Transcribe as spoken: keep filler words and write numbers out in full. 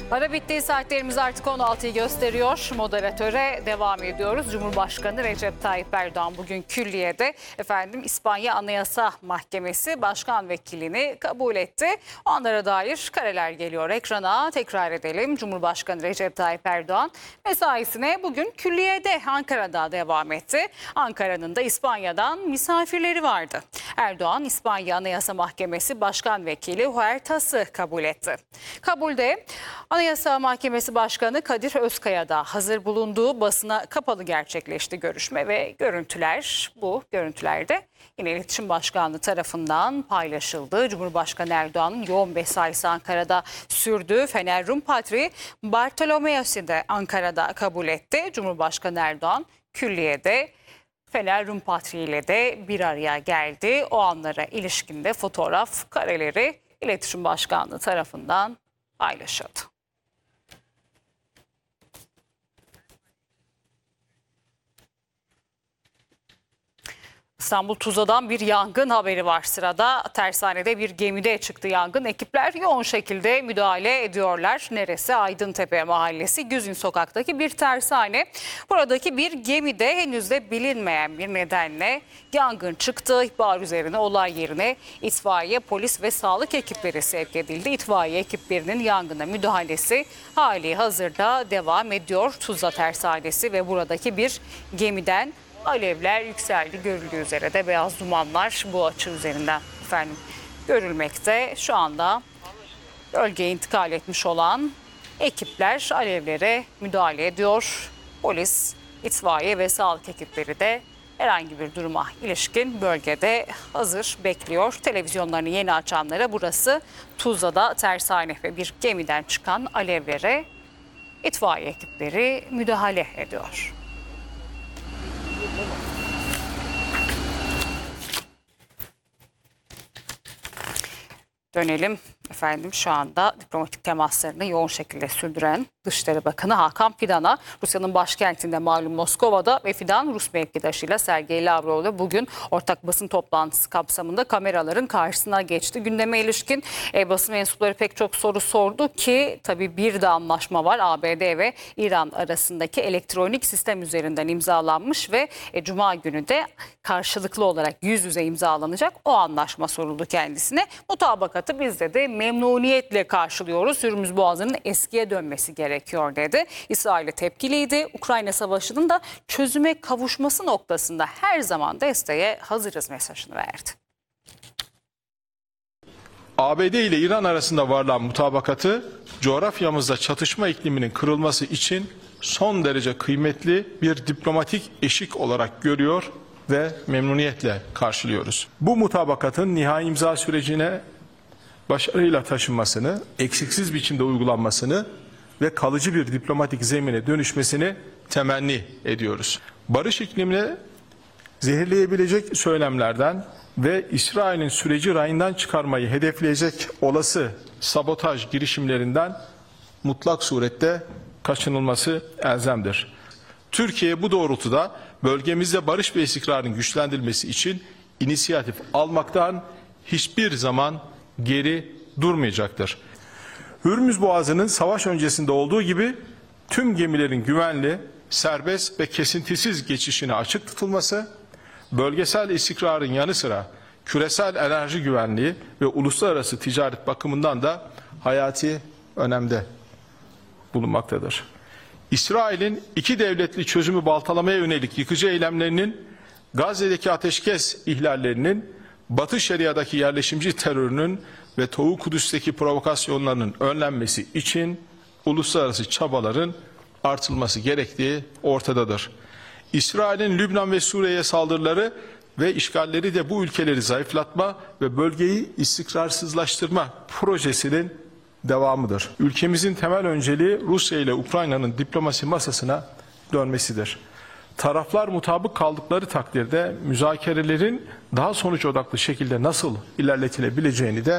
Ara bitti, saatlerimiz artık on altıyı gösteriyor. Moderatöre devam ediyoruz. Cumhurbaşkanı Recep Tayyip Erdoğan bugün külliyede efendim İspanya Anayasa Mahkemesi Başkan Vekilini kabul etti. O anlara dair kareler geliyor ekrana. Tekrar edelim. Cumhurbaşkanı Recep Tayyip Erdoğan mesaisine bugün külliyede Ankara'da devam etti. Ankara'nın da İspanya'dan misafirleri vardı. Erdoğan İspanya Anayasa Mahkemesi Başkan Vekili Huertas'ı kabul etti. Kabulde Anayasa Mahkemesi Başkanı Kadir Özkaya da hazır bulunduğu basına kapalı gerçekleşti görüşme ve görüntüler bu görüntülerde yine İletişim Başkanlığı tarafından paylaşıldı. Cumhurbaşkanı Erdoğan'ın yoğun mesaisi Ankara'da sürdü. Fener Rum Patriği Bartolomeos'u de Ankara'da kabul etti. Cumhurbaşkanı Erdoğan külliyede Fener Rum Patriği ile de bir araya geldi. O anlara ilişkin de fotoğraf kareleri İletişim Başkanlığı tarafından paylaşıldı. İstanbul Tuzla'dan bir yangın haberi var sırada. Tersanede bir gemide çıktı yangın. Ekipler yoğun şekilde müdahale ediyorlar. Neresi? Aydıntepe Mahallesi Güzin Sokak'taki bir tersane. Buradaki bir gemide henüz de bilinmeyen bir nedenle yangın çıktı. İhbar üzerine olay yerine itfaiye, polis ve sağlık ekipleri sevk edildi. İtfaiye ekiplerinin yangına müdahalesi hali hazırda devam ediyor. Tuzla Tersanesi ve buradaki bir gemiden alevler yükseldi. Görüldüğü üzere de beyaz dumanlar bu açı üzerinden efendim görülmekte. Şu anda bölgeye intikal etmiş olan ekipler alevlere müdahale ediyor. Polis, itfaiye ve sağlık ekipleri de herhangi bir duruma ilişkin bölgede hazır bekliyor. Televizyonlarını yeni açanlara burası Tuzla'da tersane ve bir gemiden çıkan alevlere itfaiye ekipleri müdahale ediyor. Dönelim efendim şu anda diplomatik temaslarını yoğun şekilde sürdüren Dışişleri Bakanı Hakan Fidan'a Rusya'nın başkentinde malum Moskova'da ve Fidan Rus mevkidaşıyla Sergey Lavrov'la bugün ortak basın toplantısı kapsamında kameraların karşısına geçti. Gündeme ilişkin e, basın mensupları pek çok soru sordu ki tabii bir de anlaşma var. A B D ve İran arasındaki elektronik sistem üzerinden imzalanmış ve e, Cuma günü de karşılıklı olarak yüz yüze imzalanacak o anlaşma soruldu kendisine. Mutabakatı bizde de memnuniyetle karşılıyoruz. Hürmüz Boğazı'nın eskiye dönmesi gerekiyor dedi. İsrail'e tepkiliydi. Ukrayna Savaşı'nın da çözüme kavuşması noktasında her zaman desteğe hazırız mesajını verdi. A B D ile İran arasında varılan mutabakatı coğrafyamızda çatışma ikliminin kırılması için son derece kıymetli bir diplomatik eşik olarak görüyor ve memnuniyetle karşılıyoruz. Bu mutabakatın nihai imza sürecine başarıyla taşınmasını, eksiksiz biçimde uygulanmasını ve kalıcı bir diplomatik zemine dönüşmesini temenni ediyoruz. Barış iklimini zehirleyebilecek söylemlerden ve İsrail'in süreci rayından çıkarmayı hedefleyecek olası sabotaj girişimlerinden mutlak surette kaçınılması elzemdir. Türkiye bu doğrultuda bölgemizde barış ve istikrarın güçlendirilmesi için inisiyatif almaktan hiçbir zaman geri durmayacaktır. Hürmüz Boğazı'nın savaş öncesinde olduğu gibi tüm gemilerin güvenli, serbest ve kesintisiz geçişine açık tutulması, bölgesel istikrarın yanı sıra küresel enerji güvenliği ve uluslararası ticaret bakımından da hayati önemde bulunmaktadır. İsrail'in iki devletli çözümü baltalamaya yönelik yıkıcı eylemlerinin, Gazze'deki ateşkes ihlallerinin, Batı Şeria'daki yerleşimci terörünün ve Doğu Kudüs'teki provokasyonlarının önlenmesi için uluslararası çabaların artırılması gerektiği ortadadır. İsrail'in Lübnan ve Suriye'ye saldırıları ve işgalleri de bu ülkeleri zayıflatma ve bölgeyi istikrarsızlaştırma projesinin devamıdır. Ülkemizin temel önceliği Rusya ile Ukrayna'nın diplomasi masasına dönmesidir. Taraflar mutabık kaldıkları takdirde müzakerelerin daha sonuç odaklı şekilde nasıl ilerletilebileceğini de